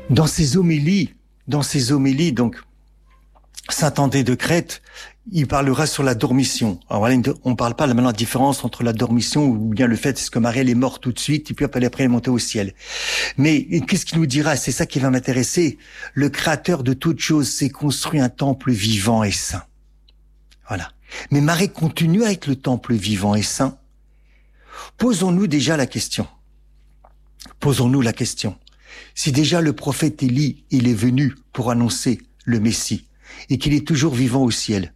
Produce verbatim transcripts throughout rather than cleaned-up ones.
Dans ces homélies, dans ces homélies, donc, Saint André de Crète, il parlera sur la dormition. Alors voilà, on ne parle pas maintenant de la différence entre la dormition ou bien le fait est-ce que Marie elle est morte tout de suite et puis après elle est montée au ciel. Mais qu'est-ce qu'il nous dira? C'est ça qui va m'intéresser. Le Créateur de toutes choses s'est construit un temple vivant et saint. Voilà. Mais Marie continue à être le temple vivant et saint. Posons-nous déjà la question. Posons-nous la question. Si déjà le prophète Élie, il est venu pour annoncer le Messie et qu'il est toujours vivant au ciel,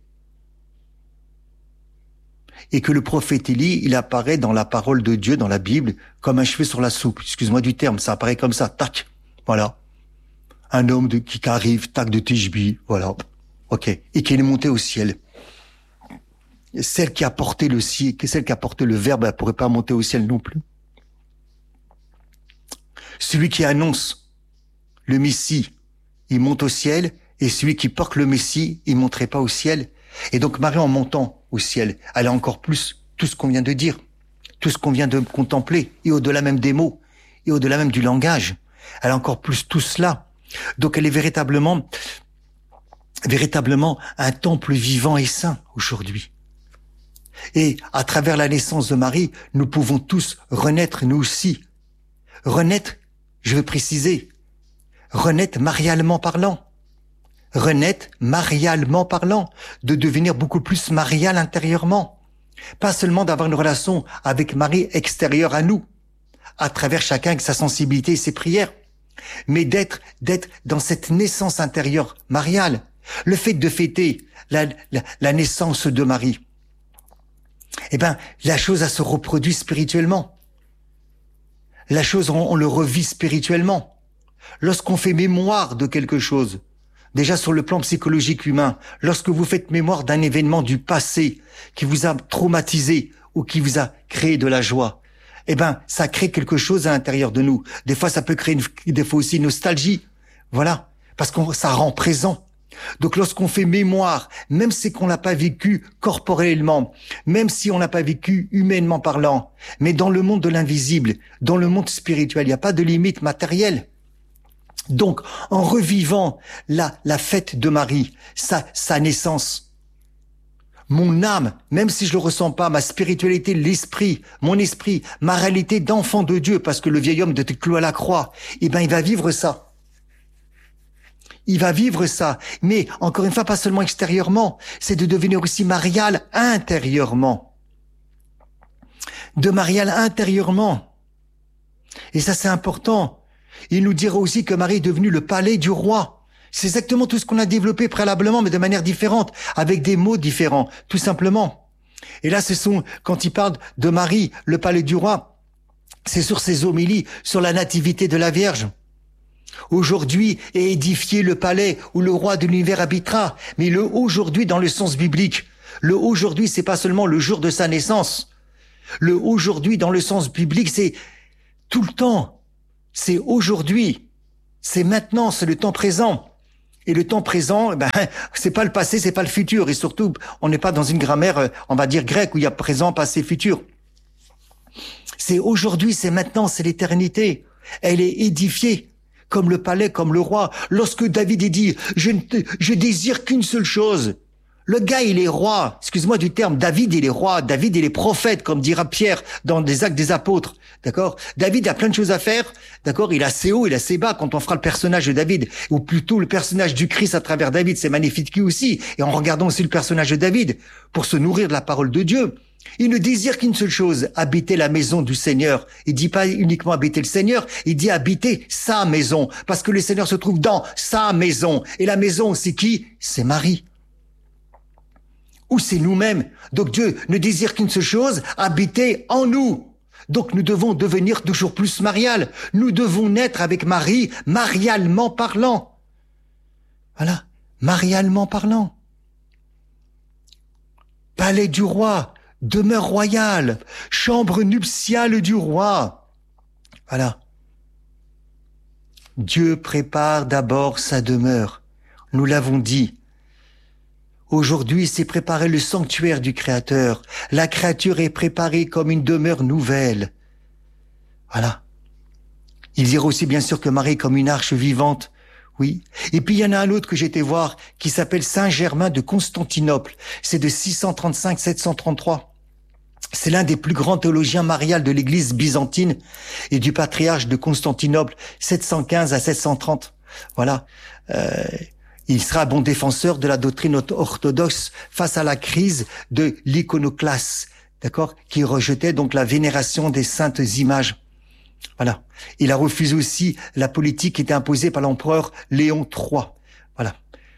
et que le prophète Élie, il apparaît dans la parole de Dieu, dans la Bible, comme un cheveu sur la soupe. Excuse-moi du terme, ça apparaît comme ça, tac, voilà. Un homme de, qui arrive, tac, de Tishbi, voilà, ok, et qui est monté au ciel. Celle qui a porté le ciel, celle qui a porté le verbe, elle pourrait pas monter au ciel non plus. Celui qui annonce le Messie, il monte au ciel, et celui qui porte le Messie, il monterait pas au ciel. Et donc Marie, en montant au ciel, elle a encore plus tout ce qu'on vient de dire, tout ce qu'on vient de contempler, et au-delà même des mots, et au-delà même du langage. Elle a encore plus tout cela. Donc elle est véritablement, véritablement un temple vivant et saint aujourd'hui. Et à travers la naissance de Marie, nous pouvons tous renaître nous aussi. Renaître, je veux préciser, renaître marialement parlant. Renaître marialement parlant, de devenir beaucoup plus marial intérieurement. Pas seulement d'avoir une relation avec Marie extérieure à nous, à travers chacun avec sa sensibilité et ses prières, mais d'être, d'être dans cette naissance intérieure mariale. Le fait de fêter la, la, la naissance de Marie, eh ben, la chose, elle se reproduit spirituellement. La chose, on, on le revit spirituellement. Lorsqu'on fait mémoire de quelque chose, déjà sur le plan psychologique humain, lorsque vous faites mémoire d'un événement du passé qui vous a traumatisé ou qui vous a créé de la joie, eh ben, ça crée quelque chose à l'intérieur de nous. Des fois, ça peut créer une, des fois aussi une nostalgie. Voilà. Parce que ça rend présent. Donc, lorsqu'on fait mémoire, même si qu'on l'a pas vécu corporellement, même si on l'a pas vécu humainement parlant, mais dans le monde de l'invisible, dans le monde spirituel, il n'y a pas de limite matérielle. Donc, en revivant la, la fête de Marie, sa, sa naissance, mon âme, même si je le ressens pas, ma spiritualité, l'esprit, mon esprit, ma réalité d'enfant de Dieu, parce que le vieil homme de cloué à la croix, eh ben, il va vivre ça. Il va vivre ça. Mais, encore une fois, pas seulement extérieurement, c'est de devenir aussi marial intérieurement. De marial intérieurement. Et ça, c'est important. Il nous dira aussi que Marie est devenue le palais du roi. C'est exactement tout ce qu'on a développé préalablement, mais de manière différente, avec des mots différents, tout simplement. Et là, ce sont, quand il parle de Marie, le palais du roi, c'est sur ses homélies, sur la nativité de la Vierge. Aujourd'hui est édifié le palais où le roi de l'univers habitera, mais le aujourd'hui dans le sens biblique. Le aujourd'hui, c'est pas seulement le jour de sa naissance. Le aujourd'hui dans le sens biblique, c'est tout le temps. C'est aujourd'hui. C'est maintenant, c'est le temps présent. Et le temps présent, ben, c'est pas le passé, c'est pas le futur. Et surtout, on n'est pas dans une grammaire, on va dire grecque, où il y a présent, passé, futur. C'est aujourd'hui, c'est maintenant, c'est l'éternité. Elle est édifiée. Comme le palais, comme le roi. Lorsque David est dit, je ne te, je désire qu'une seule chose. Le gars, il est roi. Excuse-moi du terme. David, il est roi. David, il est prophète, comme dira Pierre dans les Actes des Apôtres. D'accord? David a plein de choses à faire. D'accord? Il a ses hauts, il a ses bas quand on fera le personnage de David. Ou plutôt le personnage du Christ à travers David. C'est magnifique lui aussi. Et en regardant aussi le personnage de David, pour se nourrir de la parole de Dieu. Il ne désire qu'une seule chose, habiter la maison du Seigneur. Il dit pas uniquement habiter le Seigneur, il dit habiter sa maison. Parce que le Seigneur se trouve dans sa maison. Et la maison, c'est qui? C'est Marie. Ou c'est nous-mêmes. Donc Dieu ne désire qu'une seule chose, habiter en nous. Donc nous devons devenir toujours plus marial. Nous devons naître avec Marie, marialement parlant. Voilà, marialement parlant. Palais du roi. Demeure royale, chambre nuptiale du roi. Voilà. Dieu prépare d'abord sa demeure. Nous l'avons dit. Aujourd'hui, c'est préparer le sanctuaire du Créateur. La créature est préparée comme une demeure nouvelle. Voilà. Il dira aussi bien sûr que Marie est comme une arche vivante. Oui. Et puis il y en a un autre que j'ai été voir qui s'appelle Saint Germain de Constantinople. C'est de six cent trente-cinq à sept cent trente-trois. C'est l'un des plus grands théologiens mariales de l'église byzantine et du patriarche de Constantinople, sept cent quinze à sept cent trente. Voilà. Euh, il sera un bon défenseur de la doctrine orthodoxe face à la crise de l'iconoclaste, d'accord, qui rejetait donc la vénération des saintes images. Voilà. Il a refusé aussi la politique qui était imposée par l'empereur Léon trois. Voilà.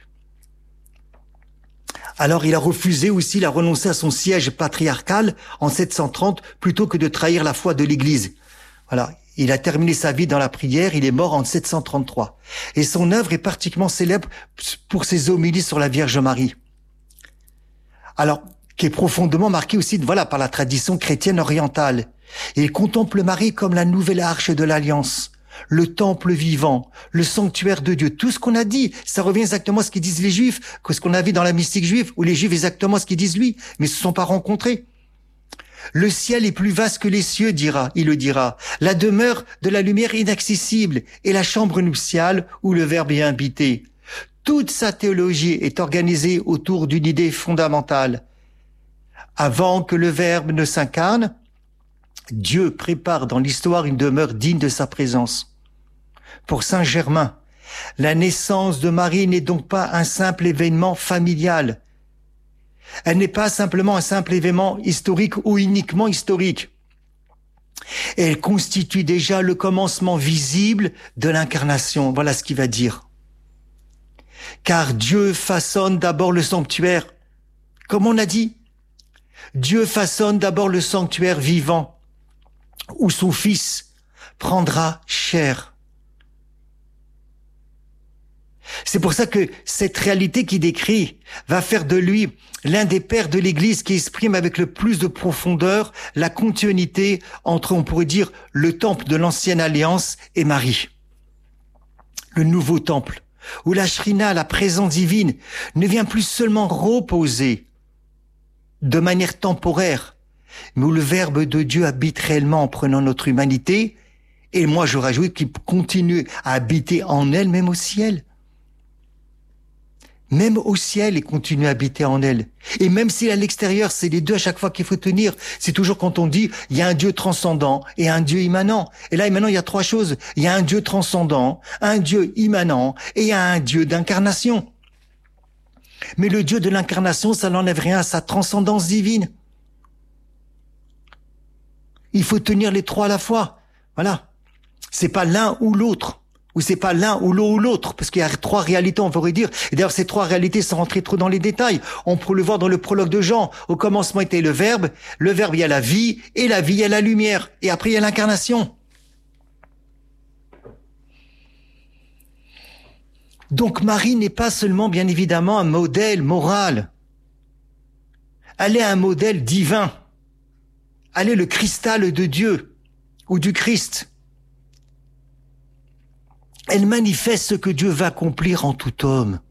Alors il a refusé aussi, il a renoncé à son siège patriarcal en sept cent trente plutôt que de trahir la foi de l'Église. Voilà. Il a terminé sa vie dans la prière, il est mort en sept cent trente-trois. Et son œuvre est particulièrement célèbre pour ses homélies sur la Vierge Marie. Alors, qui est profondément marquée aussi, voilà, par la tradition chrétienne orientale. Et il contemple Marie comme la nouvelle arche de l'Alliance, le temple vivant, le sanctuaire de Dieu. Tout ce qu'on a dit, ça revient exactement à ce qu'ils disent les Juifs, que ce qu'on a vu dans la mystique juive, où les Juifs exactement ce qu'ils disent lui, mais ils se sont pas rencontrés. Le ciel est plus vaste que les cieux, dira, il le dira. La demeure de la lumière inaccessible et la chambre nuptiale où le Verbe est habité. Toute sa théologie est organisée autour d'une idée fondamentale. Avant que le Verbe ne s'incarne, Dieu prépare dans l'histoire une demeure digne de sa présence. Pour Saint Germain, la naissance de Marie n'est donc pas un simple événement familial. Elle n'est pas simplement un simple événement historique ou uniquement historique. Elle constitue déjà le commencement visible de l'incarnation. Voilà ce qu'il va dire. Car Dieu façonne d'abord le sanctuaire. Comme on a dit, Dieu façonne d'abord le sanctuaire vivant, où son Fils prendra chair. C'est pour ça que cette réalité qu'il décrit va faire de lui l'un des pères de l'Église qui exprime avec le plus de profondeur la continuité entre, on pourrait dire, le temple de l'ancienne alliance et Marie. Le nouveau temple, où la shrina, la présence divine, ne vient plus seulement reposer de manière temporaire, mais où le Verbe de Dieu habite réellement en prenant notre humanité, et moi je rajoute qu'il continue à habiter en elle, même au ciel. Même au ciel, il continue à habiter en elle. Et même si à l'extérieur, c'est les deux à chaque fois qu'il faut tenir, c'est toujours quand on dit, il y a un Dieu transcendant et un Dieu immanent. Et là, maintenant, il y a trois choses. Il y a un Dieu transcendant, un Dieu immanent et il y a un Dieu d'incarnation. Mais le Dieu de l'incarnation, ça n'enlève rien à sa transcendance divine. Il faut tenir les trois à la fois. Voilà. C'est pas l'un ou l'autre. Ou c'est pas l'un ou l'un ou l'autre, parce qu'il y a trois réalités, on pourrait dire. Et d'ailleurs, ces trois réalités, sans rentrer trop dans les détails, on peut le voir dans le prologue de Jean. Au commencement était le Verbe, le Verbe, il y a la vie, et la vie, il y a la lumière. Et après, il y a l'incarnation. Donc, Marie n'est pas seulement, bien évidemment, un modèle moral. Elle est un modèle divin. Elle est le cristal de Dieu, ou du Christ. Elle manifeste ce que Dieu va accomplir en tout homme.